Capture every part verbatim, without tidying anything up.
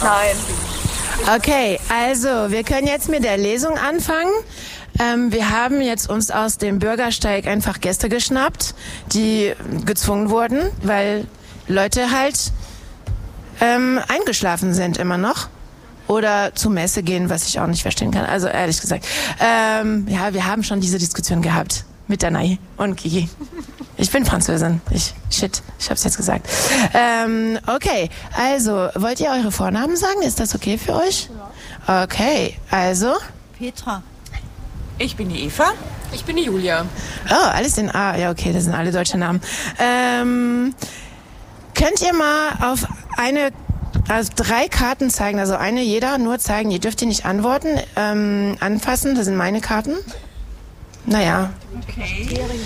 Nein. Okay, also wir können jetzt mit der Lesung anfangen. Ähm, wir haben jetzt uns aus dem Bürgersteig einfach Gäste geschnappt, die gezwungen wurden, weil Leute halt ähm, eingeschlafen sind immer noch. Oder zur Messe gehen, was ich auch nicht verstehen kann. Also ehrlich gesagt. Ähm, ja, wir haben schon diese Diskussion gehabt mit Danae und Kiki. Ich bin Französin. Ich, shit, ich hab's jetzt gesagt. Ähm, okay, also, wollt ihr eure Vornamen sagen? Ist das okay für euch? Ja. Okay, also. Petra. Ich bin die Eva. Ich bin die Julia. Oh, alles in A. Ja, okay, das sind alle deutsche Namen. Ähm, könnt ihr mal auf eine, also drei Karten zeigen, also eine jeder, nur zeigen, ihr dürft die nicht antworten, ähm, anfassen, das sind meine Karten. Naja. Okay.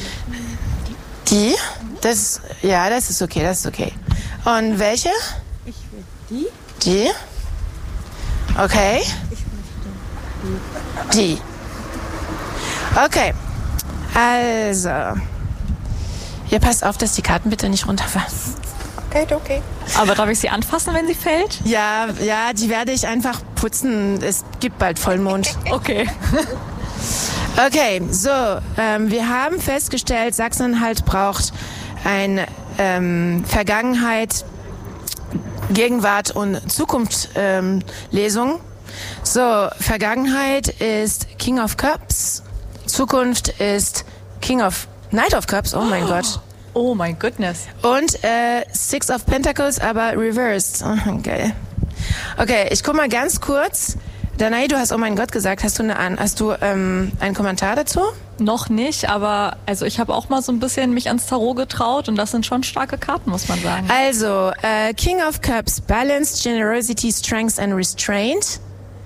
Die? Das, ja, das ist okay, das ist okay. Und welche? Ich will die. Die? Okay. Ich möchte die. Die. Okay. Also. Ihr passt auf, dass die Karten bitte nicht runterfallen. Okay, okay. Aber darf ich sie anfassen, wenn sie fällt? Ja, ja, die werde ich einfach putzen. Es gibt bald Vollmond. Okay. Okay, so, ähm, wir haben festgestellt, Sachsen-Anhalt braucht eine ähm, Vergangenheit, Gegenwart und Zukunft ähm, Lesung. So, Vergangenheit ist King of Cups, Zukunft ist King of Knight of Cups, oh mein oh. Gott. Oh mein goodness. Und äh, Six of Pentacles, aber reversed. Oh, geil. Okay, ich guck mal ganz kurz. Danae, du hast oh mein Gott gesagt. Hast du eine an? Hast du ähm, einen Kommentar dazu? Noch nicht, aber also ich habe auch mal so ein bisschen mich ans Tarot getraut und das sind schon starke Karten, muss man sagen. Also, äh, King of Cups, Balance, Generosity, Strength and Restraint.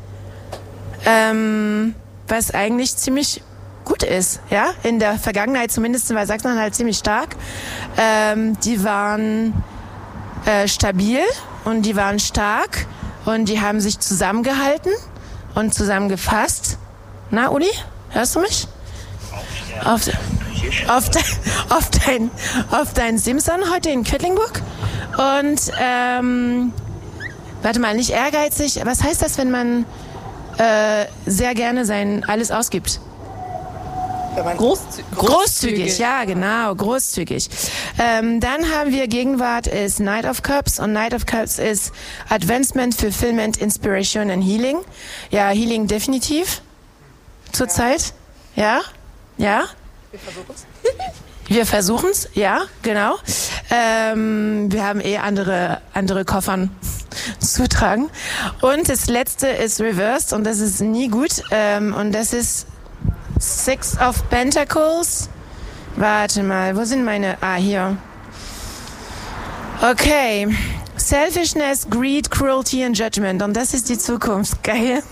Ähm, was eigentlich ziemlich gut ist, ja? In der Vergangenheit zumindest war Sachsen-Anhalt ziemlich stark. Ähm, die waren äh, stabil und die waren stark und die haben sich zusammengehalten und zusammengefasst. Na, Uli, hörst du mich? Auf, auf, de, auf, dein, auf dein Simson heute in Quedlinburg. Und, ähm, warte mal, nicht ehrgeizig. Was heißt das, wenn man äh, sehr gerne sein alles ausgibt? Großzü großzügig. Großzügig, ja, genau, großzügig. Ähm, dann haben wir Gegenwart ist Knight of Cups und Knight of Cups ist Advancement, Fulfillment, Inspiration and Healing. Ja, Healing definitiv. Zurzeit. Ja, ja. Wir versuchen's. Wir versuchen's, ja, genau. Ähm, wir haben eh andere andere Koffern zu tragen. Und das letzte ist Reversed und das ist nie gut. Ähm, und das ist Six of Pentacles. Warte mal, wo sind meine... Ah, hier. Okay. Selfishness, Greed, Cruelty and Judgment. Und das ist die Zukunft. Geil.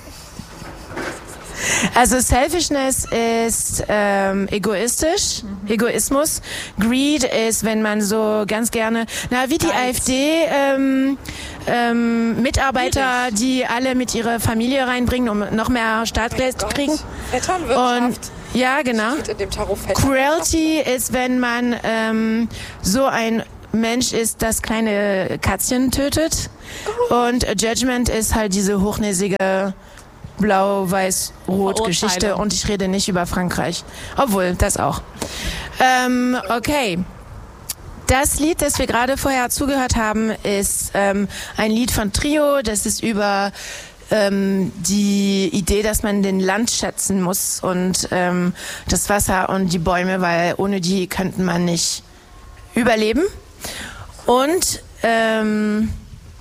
Also Selfishness ist ähm, egoistisch, mhm. Egoismus. Greed ist, wenn man so ganz gerne, na wie die Nice. AfD ähm, ähm, Mitarbeiter, die alle mit ihrer Familie reinbringen, um noch mehr Staatsgeld zu kriegen. Vetternwirtschaft. Und ja, genau. Steht in dem Tarot Cruelty ist, wenn man ähm, so ein Mensch ist, das kleine Katzchen tötet. Oh. Und Judgment ist halt diese hochnäsige Blau-Weiß-Rot-Geschichte und ich rede nicht über Frankreich. Obwohl, das auch. Ähm, okay. Das Lied, das wir gerade vorher zugehört haben, ist ähm, ein Lied von Trio. Das ist über ähm, die Idee, dass man den Land schätzen muss und ähm, das Wasser und die Bäume, weil ohne die könnte man nicht überleben. Und ähm,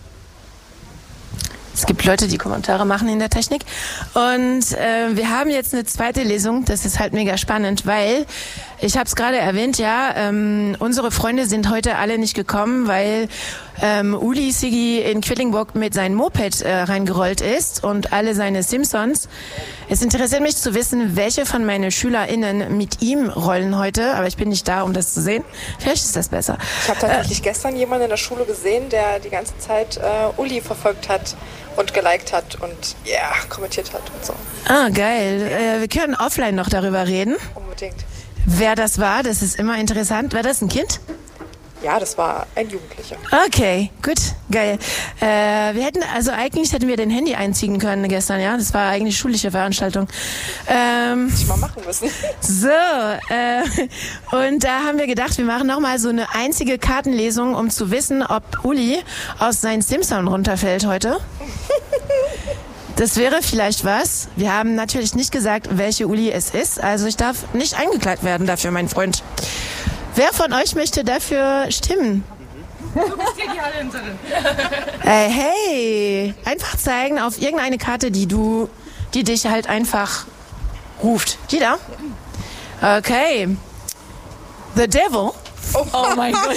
es gibt Leute, die Kommentare machen in der Technik. Und äh, wir haben jetzt eine zweite Lesung. Das ist halt mega spannend, weil, ich habe es gerade erwähnt, ja, ähm, unsere Freunde sind heute alle nicht gekommen, weil ähm, Uli Sigi in Quedlinburg mit seinem Moped äh, reingerollt ist und alle seine Simpsons. Es interessiert mich zu wissen, welche von meinen SchülerInnen mit ihm rollen heute, aber ich bin nicht da, um das zu sehen. Vielleicht ist das besser. Ich habe tatsächlich äh, gestern jemanden in der Schule gesehen, der die ganze Zeit äh, Uli verfolgt hat und geliked hat und ja, yeah, kommentiert hat und so. Ah, geil. Äh, wir können offline noch darüber reden. Unbedingt. Wer das war, das ist immer interessant. War das ein Kind? Ja, das war ein Jugendlicher. Okay, gut, geil. Äh, wir hätten, also eigentlich hätten wir den Handy einziehen können gestern, ja? Das war eigentlich schulische Veranstaltung. Ähm, Hätte ich mal machen müssen. so, äh, und da haben wir gedacht, wir machen nochmal so eine einzige Kartenlesung, um zu wissen, ob Uli aus seinen Simpson runterfällt heute. Das wäre vielleicht was. Wir haben natürlich nicht gesagt, welche Uli es ist, also ich darf nicht eingeklagt werden dafür, mein Freund. Wer von euch möchte dafür stimmen? Du bist hier die Hallensserin. Äh, hey, einfach zeigen auf irgendeine Karte, die du, die dich halt einfach ruft. Die da? Okay. The Devil. Oh mein Gott.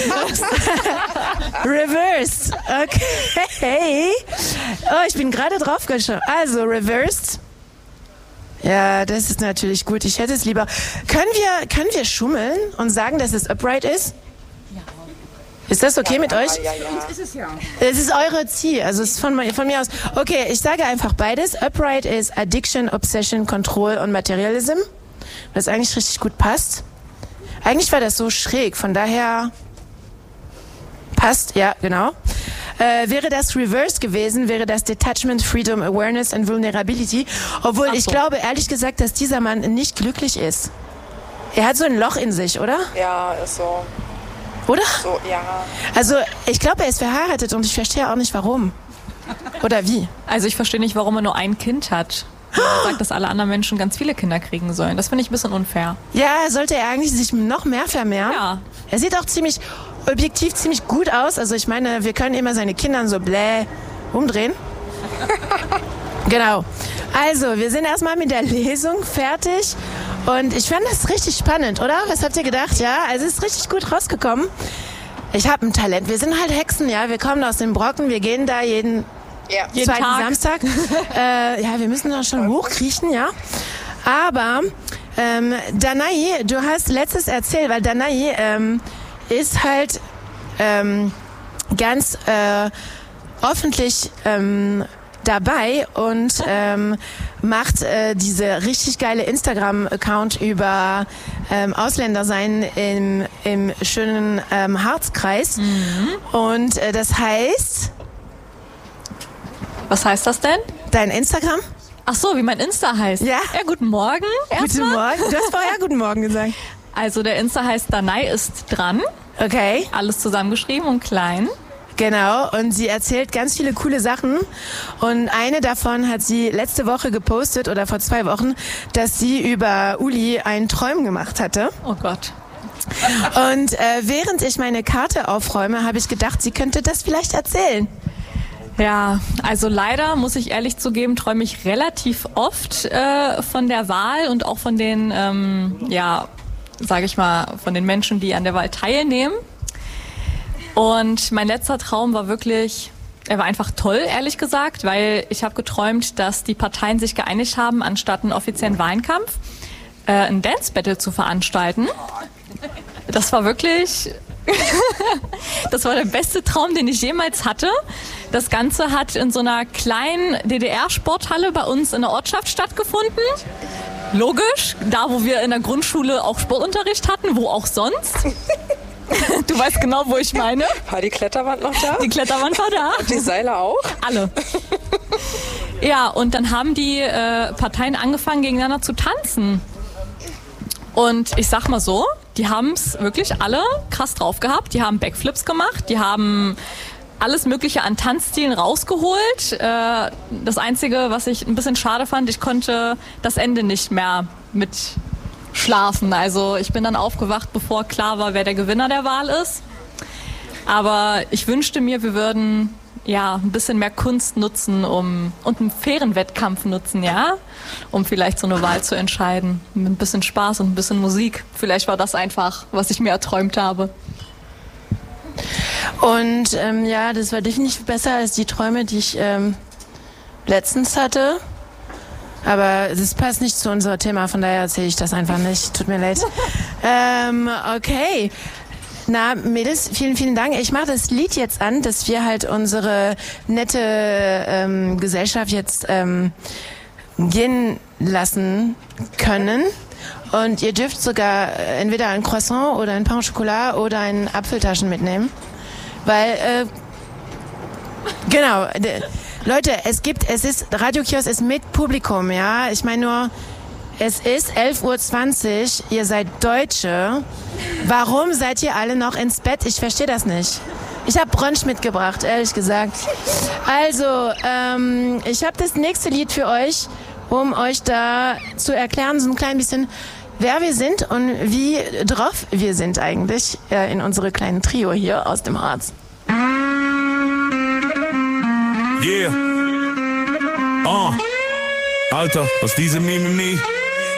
Reversed. Okay. Oh, ich bin gerade drauf geschaut. Also, reversed. Ja, das ist natürlich gut. Ich hätte es lieber. Können wir, können wir schummeln und sagen, dass es upright ist? Ja. Ist das okay ja, mit ja, euch? Ja, ja. Ist es ja. Es ist eure Ziel, also es ist von, von mir aus. Okay, ich sage einfach beides. Upright ist Addiction, Obsession, Control und Materialism. Was eigentlich richtig gut passt. Eigentlich war das so schräg, von daher passt, ja, genau. Äh, wäre das Reverse gewesen, wäre das Detachment, Freedom, Awareness and Vulnerability. Obwohl Ach so. ich glaube, ehrlich gesagt, dass dieser Mann nicht glücklich ist. Er hat so ein Loch in sich, oder? Ja, ist so. Oder? So, ja. Also, ich glaube, er ist verheiratet und ich verstehe auch nicht, warum. Oder wie? Also ich verstehe nicht, warum er nur ein Kind hat. Er sagt, dass alle anderen Menschen ganz viele Kinder kriegen sollen. Das finde ich ein bisschen unfair. Ja, sollte er eigentlich sich noch mehr vermehren? Ja. Er sieht auch ziemlich, objektiv ziemlich gut aus. Also ich meine, wir können immer seine Kinder so bläh umdrehen. Genau. Also, wir sind erstmal mit der Lesung fertig. Und ich fand das richtig spannend, oder? Was habt ihr gedacht? Ja, also es ist richtig gut rausgekommen. Ich habe ein Talent. Wir sind halt Hexen, ja. Wir kommen aus den Brocken. Wir gehen da jeden, Ja. Jeden zweiten Tag. Samstag. äh, ja, wir müssen da schon hochkriechen, ja. Aber ähm, Danae, du hast letztes erzählt, weil Danae ähm, ist halt ähm, ganz äh, öffentlich ähm, dabei und ähm, macht äh, diese richtig geile Instagram-Account über ähm, Ausländer sein im, im schönen ähm, Harzkreis. Mhm. Und äh, das heißt, Was heißt das denn? dein Instagram? Ach so, wie mein Insta heißt. Ja. Ja, guten Morgen. Guten erstmal. Morgen. Du hast vorher Guten Morgen gesagt. Also der Insta heißt Danae ist dran. Okay, Alles zusammengeschrieben und klein. genau. Und sie erzählt ganz viele coole Sachen. Und eine davon hat sie letzte Woche gepostet oder vor zwei Wochen, dass sie über Uli einen Träum gemacht hatte. Oh Gott. Und äh, während ich meine Karte aufräume, habe ich gedacht, sie könnte das vielleicht erzählen. Ja, also leider, muss ich ehrlich zugeben, träume ich relativ oft äh, von der Wahl und auch von den, ähm, ja, sage ich mal, von den Menschen, die an der Wahl teilnehmen. Und mein letzter Traum war wirklich, er war einfach toll, ehrlich gesagt, weil ich habe geträumt, dass die Parteien sich geeinigt haben, anstatt einen offiziellen Wahlkampf äh, ein Dance-Battle zu veranstalten. Das war wirklich... Das war der beste Traum, den ich jemals hatte. Das Ganze hat in so einer kleinen D D R-Sporthalle bei uns in der Ortschaft stattgefunden. Logisch, da wo wir in der Grundschule auch Sportunterricht hatten, wo auch sonst. Du weißt genau, wo ich meine. War die Kletterwand noch da? Die Kletterwand war da. Und die Seile auch? Alle. Ja, und dann haben die äh, Parteien angefangen, gegeneinander zu tanzen. Und ich sag mal so, die haben es wirklich alle krass drauf gehabt. Die haben Backflips gemacht, die haben alles Mögliche an Tanzstilen rausgeholt. Äh, das Einzige, was ich ein bisschen schade fand, ich konnte das Ende nicht mehr mit schlafen. Also ich bin dann aufgewacht, bevor klar war, wer der Gewinner der Wahl ist. Aber ich wünschte mir, wir würden ja ein bisschen mehr Kunst nutzen, um und einen fairen Wettkampf nutzen, ja, um vielleicht so eine Wahl zu entscheiden. Mit ein bisschen Spaß und ein bisschen Musik. Vielleicht war das einfach, was ich mir erträumt habe. Und ähm, ja, das war definitiv besser als die Träume, die ich ähm, letztens hatte. Aber das passt nicht zu unserem Thema, von daher erzähle ich das einfach nicht. Tut mir leid. ähm, okay. Na, Mädels, vielen, vielen Dank. Ich mache das Lied jetzt an, dass wir halt unsere nette ähm, Gesellschaft jetzt ähm, gehen lassen können. Und ihr dürft sogar entweder ein Croissant oder ein Pain au Chocolat oder ein Apfeltaschen mitnehmen. Weil, äh, genau, de, Leute, es gibt, es ist, Radiokiosk ist mit Publikum, ja. Ich meine nur, es ist elf Uhr zwanzig, ihr seid Deutsche. Warum seid ihr alle noch ins Bett? Ich verstehe das nicht. Ich habe Brunch mitgebracht, ehrlich gesagt. Also, ähm, ich habe das nächste Lied für euch, um euch da zu erklären, so ein klein bisschen, wer wir sind und wie drauf wir sind eigentlich äh, in unsere kleinen Trio hier aus dem Harz. Yeah. Oh. Alter, was diese Mimimi?